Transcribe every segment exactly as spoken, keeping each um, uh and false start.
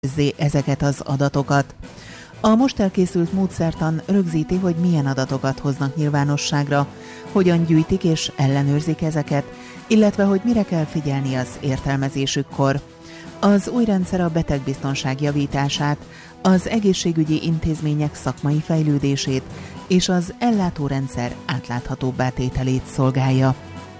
közzé ezeket az adatokat. A most elkészült módszertan rögzíti, hogy milyen adatokat hoznak nyilvánosságra, hogyan gyűjtik és ellenőrzik ezeket, illetve hogy mire kell figyelni az értelmezésükkor. Az új rendszer a betegbiztonság javítását, az egészségügyi intézmények szakmai fejlődését és az ellátórendszer átláthatóbbá tételét szolgálja.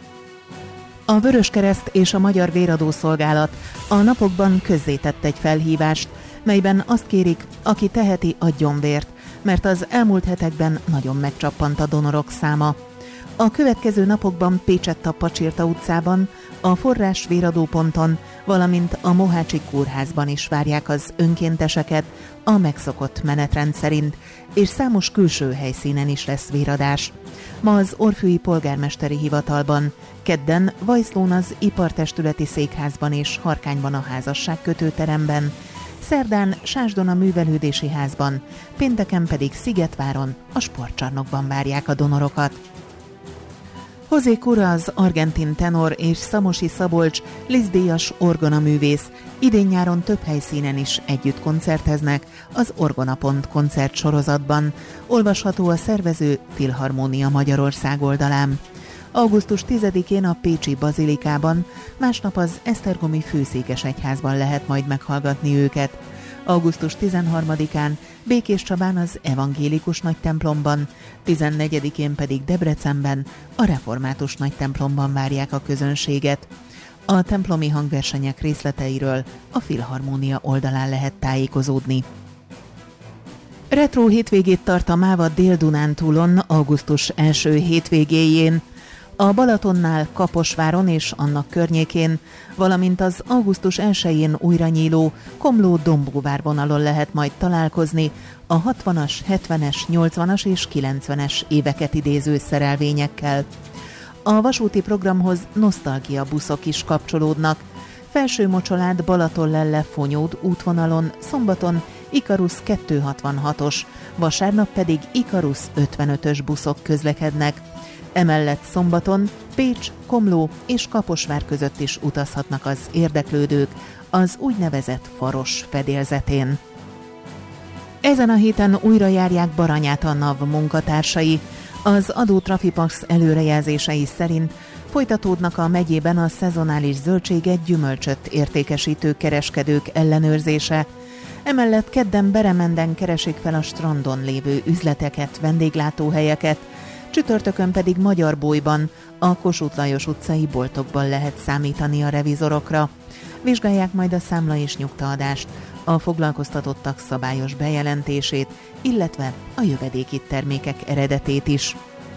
A Vöröskereszt és a Magyar Véradó Szolgálat a napokban közzétett egy felhívást, melyben azt kérik, aki teheti, adjon vért, mert az elmúlt hetekben nagyon megcsappant a donorok száma. A következő napokban Pécsett a Pacsirta utcában, a Forrás véradó ponton, valamint a Mohácsi kórházban is várják az önkénteseket a megszokott menetrend szerint, és számos külső helyszínen is lesz véradás. Ma az Orfűi Polgármesteri Hivatalban, kedden Vajszlón az Ipartestületi Székházban és Harkányban a Házasságkötőteremben, szerdán Sásdon a Művelődési Házban, pénteken pedig Szigetváron, a Sportcsarnokban várják a donorokat. José Cura az argentin tenor és Szamosi Szabolcs Liszt-díjas orgonaművész idén-nyáron több helyszínen is együtt koncerteznek az Orgonapont koncertsorozatban, olvasható a szervező Filharmónia Magyarország oldalán. augusztus tizedikén a Pécsi Bazilikában, másnap az Esztergomi Főszékesegyházban lehet majd meghallgatni őket. augusztus tizenharmadikán Békéscsabán az Evangélikus Nagytemplomban, tizennegyedikén pedig Debrecenben a Református Nagytemplomban várják a közönséget. A templomi hangversenyek részleteiről a Filharmónia oldalán lehet tájékozódni. Retro hétvégét tart a Máva Dél-Dunántúlon augusztus első hétvégéjén. A Balatonnál, Kaposváron és annak környékén, valamint az augusztus elsején újra nyíló Komló-Dombóvár vonalon lehet majd találkozni a hatvanas, hetvenes, nyolcvanas és kilencvenes éveket idéző szerelvényekkel. A vasúti programhoz nosztalgia buszok is kapcsolódnak. Felsőmocsolád Balatonlelle Fonyód útvonalon szombaton Ikarusz kétszázhatvanhatos, vasárnap pedig Ikarusz ötvenötös buszok közlekednek. Emellett szombaton Pécs, Komló és Kaposvár között is utazhatnak az érdeklődők az úgynevezett Faros fedélzetén. Ezen a héten újra járják Baranyát a NAV munkatársai. Az adó Trafipax előrejelzései szerint folytatódnak a megyében a szezonális zöldséget, gyümölcsöt értékesítő kereskedők ellenőrzése. Emellett kedden Beremenden keresik fel a strandon lévő üzleteket, vendéglátóhelyeket, csütörtökön pedig Magyarbolyban, a Kossuth Lajos utcai boltokban lehet számítani a revizorokra. Vizsgálják majd a számla és nyugtaadást, a foglalkoztatottak szabályos bejelentését, illetve a jövedéki termékek eredetét is.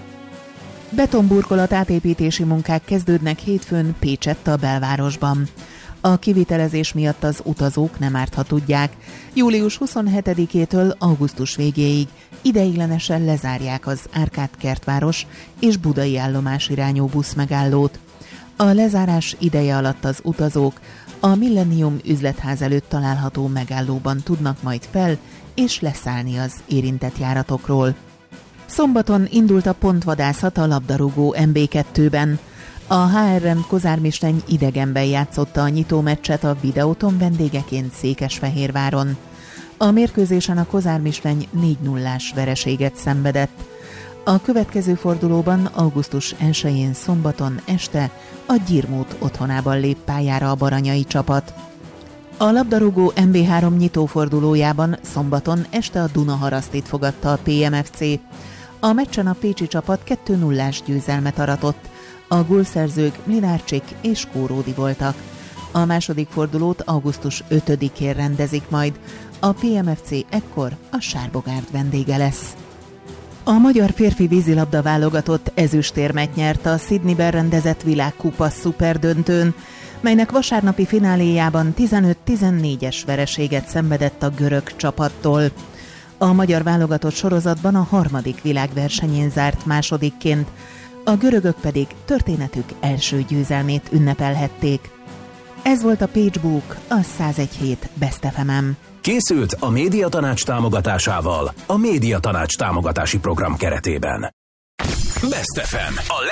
Betonburkolat átépítési munkák kezdődnek hétfőn Pécsett a belvárosban. A kivitelezés miatt az utazók nem árt, ha tudják. július huszonhetedikétől augusztus végéig ideiglenesen lezárják az Árkád-Kertváros és Budai állomás irányú buszmegállót. A lezárás ideje alatt az utazók a Millennium üzletház előtt található megállóban tudnak majd fel- és leszállni az érintett járatokról. Szombaton indult a pontvadászat a labdarúgó em bé kettőben. A há er em Kozármisteny idegenben játszotta a nyitómeccset a Videóton vendégeként Székesfehérváron. A mérkőzésen a Kozármisteny négy nullás vereséget szenvedett. A következő fordulóban augusztus elsején szombaton este a Gyirmót otthonában lép pályára a baranyai csapat. A labdarúgó em bé három nyitófordulójában szombaton este a Dunaharasztit fogadta a pé em ef cé. A meccsen a pécsi csapat kettő nullás győzelmet aratott. A gólszerzők Mlinárcsik és Kóródi voltak. A második fordulót augusztus ötödikén rendezik majd. A pé em ef cé ekkor a Sárbogárd vendége lesz. A magyar férfi vízilabda válogatott ezüstérmet nyert a Sydneyben rendezett világkupa szuperdöntőn, melynek vasárnapi fináléjában tizenöt tizennégyes vereséget szenvedett a görög csapattól. A magyar válogatott sorozatban a harmadik világversenyén zárt másodikként, a görögök pedig történetük első győzelmét ünnepelhették. Ez volt a PageBook, a száz egy hét Best ef em-en. Készült a Médiatanács támogatásával a Médiatanács támogatási program keretében. Best ef em, a